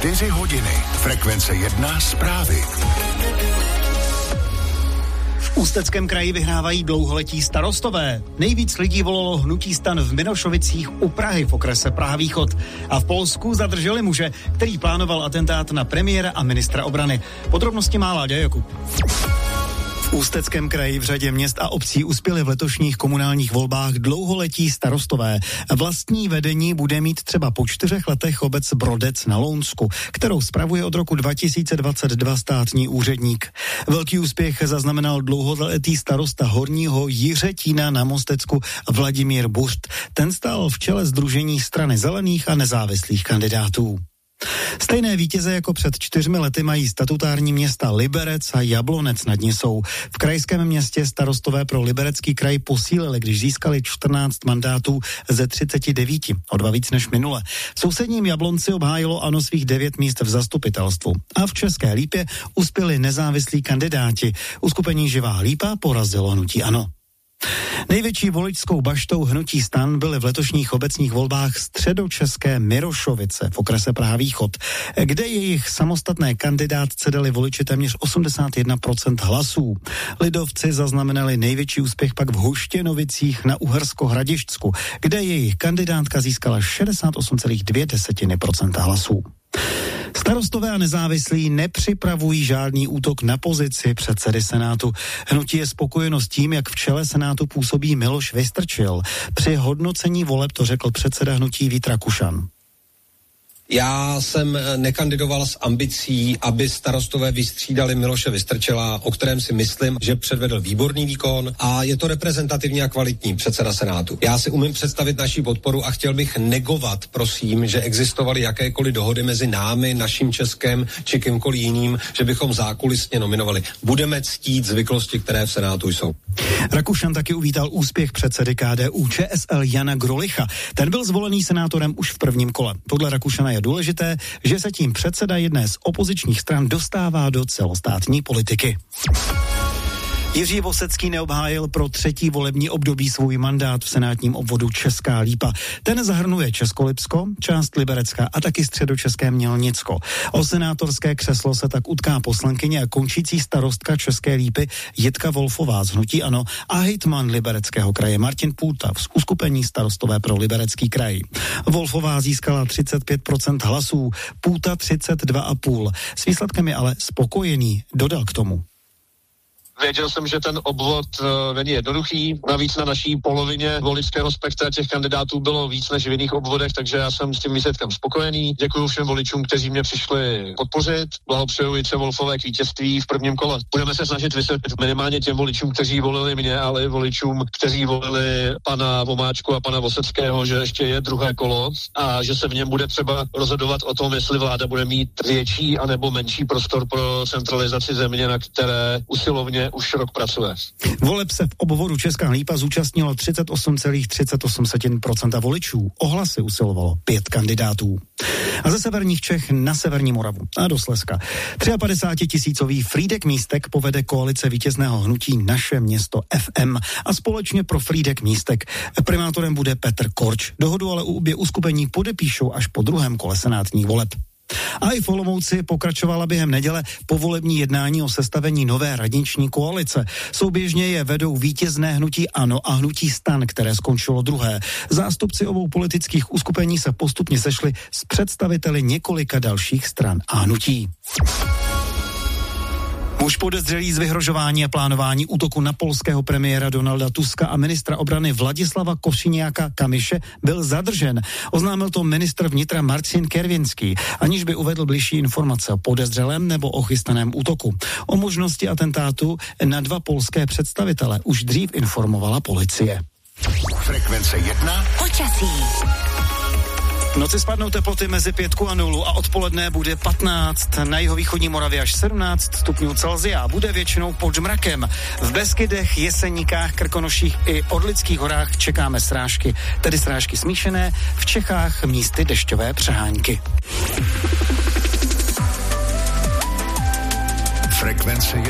4 hodiny. Frekvence 1 zprávy. V Ústeckém kraji vyhrávají dlouholetí starostové. Nejvíc lidí volilo hnutí STAN v Minošovicích u Prahy v okrese Praha-Východ. A v Polsku zadrželi muže, který plánoval atentát na premiéra a ministra obrany. Podrobnosti má Láďa Jakub. V Ústeckém kraji v řadě měst a obcí uspěly v letošních komunálních volbách dlouholetí starostové. Vlastní vedení bude mít třeba po 4 letech obec Brodec na Lounsku, kterou spravuje od roku 2022 státní úředník. Velký úspěch zaznamenal dlouholetý starosta Horního Jiřetína na Mostecku Vladimír Buřt. Ten stál v čele sdružení Strany zelených a nezávislých kandidátů. Stejné vítěze jako před 4 lety mají statutární města Liberec a Jablonec nad Nisou. V krajském městě starostové pro Liberecký kraj posílili, když získali 14 mandátů ze 39, o 2 víc než minule. V sousedním Jablonci obhájilo ANO svých 9 míst v zastupitelstvu. A v České Lípě uspěli nezávislí kandidáti. Uskupení Živá Lípa porazilo hnutí ANO. Největší voličskou baštou hnutí STAN byly v letošních obecních volbách středočeské Mirošovice v okrese Praha-Východ, kde jejich samostatné kandidátce dali voliči téměř 81% hlasů. Lidovci zaznamenali největší úspěch pak v Huštěnovicích na Uhersko-Hradišťsku, kde jejich kandidátka získala 68,2% hlasů. Starostové a nezávislí nepřipravují žádný útok na pozici předsedy Senátu. Hnutí je spokojeno s tím, jak v čele Senátu působí Miloš Vystrčil. Při hodnocení voleb to řekl předseda hnutí Vít Rakušan. Já jsem nekandidoval s ambicí, aby starostové vystřídali Miloše Vystrčila, o kterém si myslím, že předvedl výborný výkon a je to reprezentativní a kvalitní předseda Senátu. Já si umím představit naši podporu a chtěl bych negovat, prosím, že existovaly jakékoliv dohody mezi námi, naším Českem či kýmkoliv jiným, že bychom zákulisně nominovali. Budeme ctít zvyklosti, které v Senátu jsou. Rakušan taky uvítal úspěch předsedy KDU ČSL Jana Grolicha. Ten byl zvolený senátorem už v prvním kole. Podle Rakušana je důležité, že se tím předseda jedné z opozičních stran dostává do celostátní politiky. Jiří Vosecký neobhájil pro 3. volební období svůj mandát v senátním obvodu Česká Lípa. Ten zahrnuje Českolipsko, část Liberecka a taky středočeské Mělnicko. O senátorské křeslo se tak utká poslankyně a končící starostka České Lípy Jitka Wolfová z hnutí ANO a hejtman Libereckého kraje Martin Půta z uskupení Starostové pro Liberecký kraj. Wolfová získala 35% hlasů, Půta 32,5. S výsledkem je ale spokojený, dodal k tomu. Věděl jsem, že ten obvod není jednoduchý. Navíc na naší polovině voličského spektra těch kandidátů bylo víc než v jiných obvodech, takže já jsem s tím výsledkem spokojený. Děkuji všem voličům, kteří mě přišli podpořit. Blahopřeju Jitce Wolfové k vítězství v prvním kole. Budeme se snažit vysvětlit minimálně těm voličům, kteří volili mě, ale i voličům, kteří volili pana Vomáčku a pana Voseckého, že ještě je druhé kolo a že se v něm bude třeba rozhodovat o tom, jestli vláda bude mít větší anebo menší prostor pro centralizaci země, na které usilovně už rok pracuje. Voleb se v obvodu Česká Lípa zúčastnilo 38,38% voličů. O hlasy usilovalo 5 kandidátů. A ze severních Čech na severní Moravu a do Slezska. 53 000 Frýdek Místek povede koalice vítězného hnutí Naše město FM a společně pro Frýdek Místek primátorem bude Petr Korč. Dohodu ale obě uskupení podepíšou až po druhém kole senátních voleb. A i v Olomouci pokračovala během neděle povolební jednání o sestavení nové radniční koalice. Souběžně je vedou vítězné hnutí ANO a hnutí STAN, které skončilo druhé. Zástupci obou politických uskupení se postupně sešli s představiteli několika dalších stran a hnutí. Muž podezřelý z vyhrožování a plánování útoku na polského premiéra Donalda Tuska a ministra obrany Vladislava Košiniaka-Kamyše byl zadržen. Oznámil to ministr vnitra Marcin Kierwiński, aniž by uvedl bližší informace o podezřelém nebo o chystaném útoku. O možnosti atentátu na 2 polské představitele už dřív informovala policie. Frekvence 1. Počasí. V noci spadnou teploty mezi 5 a 0 a odpoledne bude 15, na jihovýchodní Moravě až 17 stupňů Celsia. Bude většinou pod mrakem. V Beskydech, Jeseníkách, Krkonoších i Orlických horách čekáme srážky, tedy srážky smíšené, v Čechách místy dešťové přehánky. Frekvence 1.